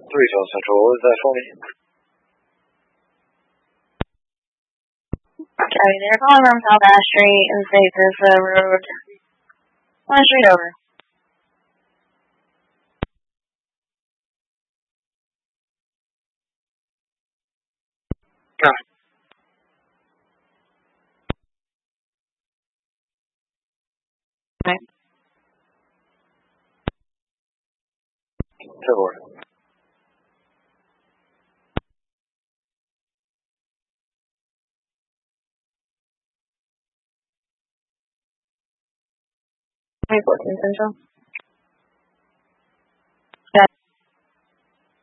对角小轴在双面。 Copy there. Calling from South Ash Street and safe is road 1 street over. Copy. Okay. 这会儿。 美国金分钟。